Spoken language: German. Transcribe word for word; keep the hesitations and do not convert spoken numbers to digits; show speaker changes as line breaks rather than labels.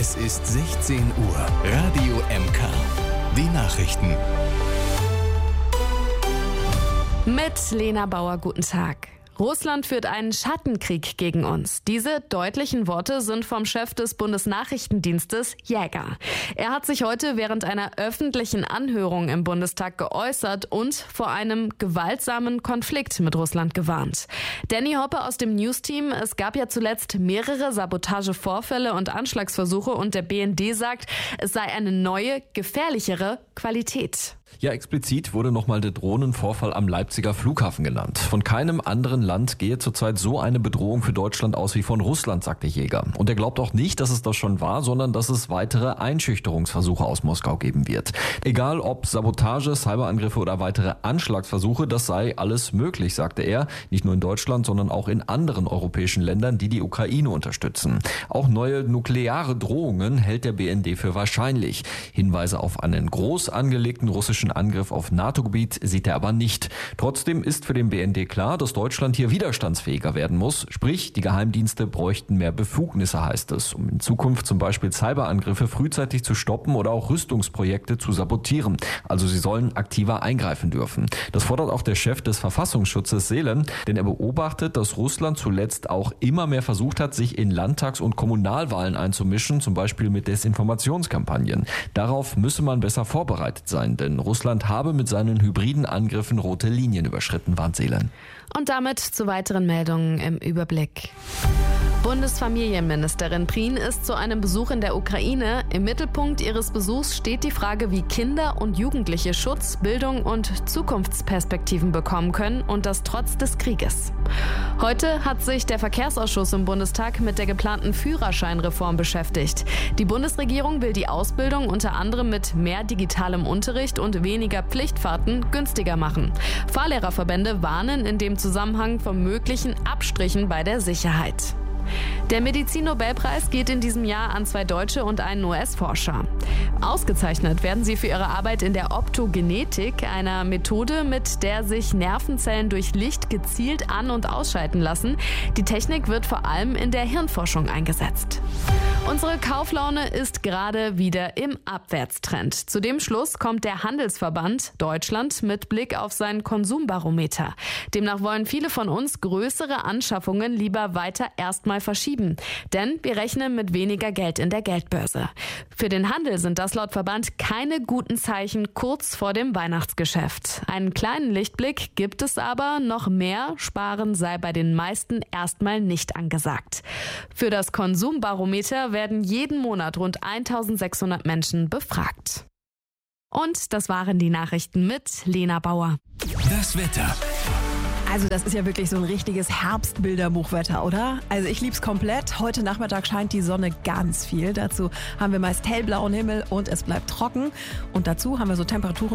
Es ist sechzehn Uhr. Radio M K. Die Nachrichten.
Mit Lena Bauer, guten Tag. Russland führt einen Schattenkrieg gegen uns. Diese deutlichen Worte sind vom Chef des Bundesnachrichtendienstes Jäger. Er hat sich heute während einer öffentlichen Anhörung im Bundestag geäußert und vor einem gewaltsamen Konflikt mit Russland gewarnt. Danny Hoppe aus dem News-Team, es gab ja zuletzt mehrere Sabotagevorfälle und Anschlagsversuche und der B N D sagt, es sei eine neue, gefährlichere Qualität.
Ja, explizit wurde nochmal der Drohnenvorfall am Leipziger Flughafen genannt. Von keinem anderen Land gehe zurzeit so eine Bedrohung für Deutschland aus wie von Russland, sagte Jäger. Und er glaubt auch nicht, dass es das schon war, sondern dass es weitere Einschüchterungsversuche aus Moskau geben wird. Egal ob Sabotage, Cyberangriffe oder weitere Anschlagsversuche, das sei alles möglich, sagte er. Nicht nur in Deutschland, sondern auch in anderen europäischen Ländern, die die Ukraine unterstützen. Auch neue nukleare Drohungen hält der B N D für wahrscheinlich. Hinweise auf einen groß angelegten russischen Angriff auf NATO-Gebiet sieht er aber nicht. Trotzdem ist für den B N D klar, dass Deutschland hier widerstandsfähiger werden muss. Sprich, die Geheimdienste bräuchten mehr Befugnisse, heißt es, um in Zukunft zum Beispiel Cyberangriffe frühzeitig zu stoppen oder auch Rüstungsprojekte zu sabotieren. Also sie sollen aktiver eingreifen dürfen. Das fordert auch der Chef des Verfassungsschutzes Seelen, denn er beobachtet, dass Russland zuletzt auch immer mehr versucht hat, sich in Landtags- und Kommunalwahlen einzumischen, zum Beispiel mit Desinformationskampagnen. Darauf müsse man besser vorbereitet sein, denn Russland habe mit seinen hybriden Angriffen rote Linien überschritten, warnt Seelen.
Und damit zu weiteren Meldungen im Überblick. Bundesfamilienministerin Prien ist zu einem Besuch in der Ukraine. Im Mittelpunkt ihres Besuchs steht die Frage, wie Kinder und Jugendliche Schutz, Bildung und Zukunftsperspektiven bekommen können und das trotz des Krieges. Heute hat sich der Verkehrsausschuss im Bundestag mit der geplanten Führerscheinreform beschäftigt. Die Bundesregierung will die Ausbildung unter anderem mit mehr digitalem Unterricht und weniger Pflichtfahrten günstiger machen. Fahrlehrerverbände warnen in dem Zusammenhang vor möglichen Abstrichen bei der Sicherheit. Der Medizin-Nobelpreis geht in diesem Jahr an zwei Deutsche und einen U S-Forscher. Ausgezeichnet werden sie für ihre Arbeit in der Optogenetik, einer Methode, mit der sich Nervenzellen durch Licht gezielt an- und ausschalten lassen. Die Technik wird vor allem in der Hirnforschung eingesetzt. Unsere Kauflaune ist gerade wieder im Abwärtstrend. Zu dem Schluss kommt der Handelsverband Deutschland mit Blick auf sein Konsumbarometer. Demnach wollen viele von uns größere Anschaffungen lieber weiter erstmal verschieben. Denn wir rechnen mit weniger Geld in der Geldbörse. Für den Handel sind das laut Verband keine guten Zeichen kurz vor dem Weihnachtsgeschäft. Einen kleinen Lichtblick gibt es aber, noch mehr Sparen sei bei den meisten erstmal nicht angesagt. Für das Konsumbarometer werden jeden Monat rund eintausendsechshundert Menschen befragt. Und das waren die Nachrichten mit Lena Bauer.
Das Wetter.
Also das ist ja wirklich so ein richtiges Herbstbilderbuchwetter, oder? Also ich lieb's komplett. Heute Nachmittag scheint die Sonne ganz viel. Dazu haben wir meist hellblauen Himmel und es bleibt trocken. Und dazu haben wir so Temperaturen